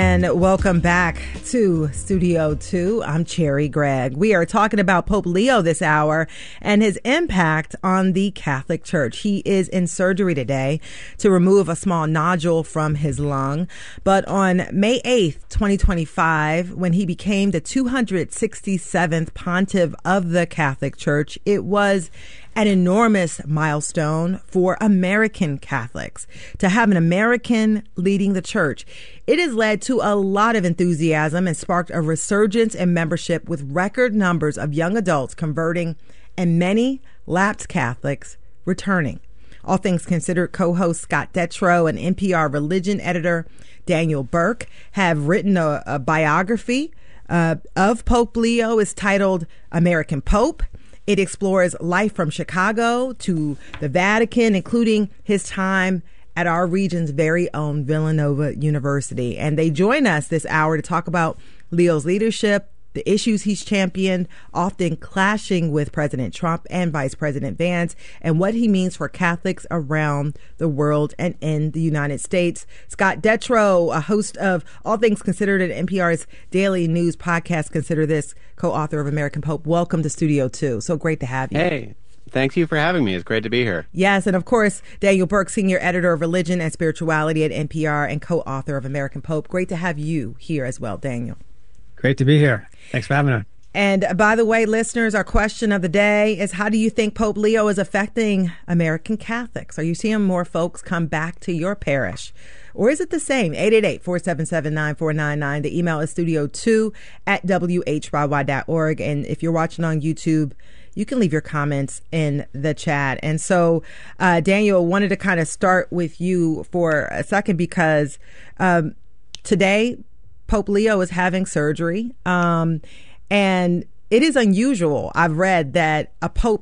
And welcome back to Studio 2. I'm Cherry Gregg. We are talking about Pope Leo this hour and his impact on the Catholic Church. He is in surgery today to remove a small nodule from his lung. But on May 8th, 2025, when he became the 267th pontiff of the Catholic Church, it was an enormous milestone for American Catholics to have an American leading the church. It has led to a lot of enthusiasm and sparked a resurgence in membership, with record numbers of young adults converting and many lapsed Catholics returning. All Things Considered co-host Scott Detrow and NPR religion editor Daniel Burke have written a biography of Pope Leo. It's titled American Pope. It explores life from Chicago to the Vatican, including his time at our region's very own Villanova University. And they join us this hour to talk about Leo's leadership, the issues he's championed, often clashing with President Trump and Vice President Vance, and what he means for Catholics around the world and in the United States. Scott Detrow, a host of All Things Considered at NPR's daily news podcast, Consider This, co-author of American Pope. Welcome to Studio 2. So great to have you. Hey. Thank you for having me. It's great to be here. Yes, and of course, Daniel Burke, senior editor of religion and spirituality at NPR and co-author of American Pope. Great to have you here as well, Daniel. Great to be here. Thanks for having us. And by the way, listeners, our question of the day is, how do you think Pope Leo is affecting American Catholics? Are you seeing more folks come back to your parish? Or is it the same? 888-477-9499. The email is studio2@whyy.org. And if you're watching on YouTube, you can leave your comments in the chat. And so, Daniel, wanted to kind of start with you for a second because today, Pope Leo is having surgery, and it is unusual. I've read that a pope